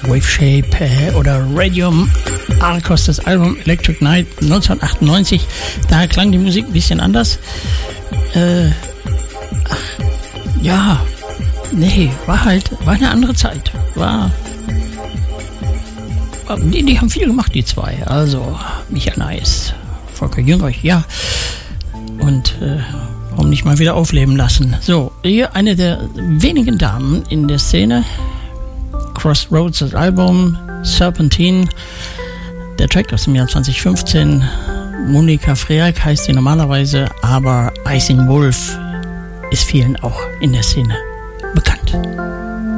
Wave Shape oder Radium Arcos, das Album Electric Night 1998. Da klang die Musik ein bisschen anders. War eine andere Zeit. Die haben viel gemacht, die zwei. Also Michael Nice, Volker Jüngreich, ja. Und warum nicht mal wieder aufleben lassen? So, hier eine der wenigen Damen in der Szene. Crossroads, das Album, Serpentine, der Track aus dem Jahr 2015. Monika Freak heißt sie normalerweise, aber Icing Wolf ist vielen auch in der Szene bekannt.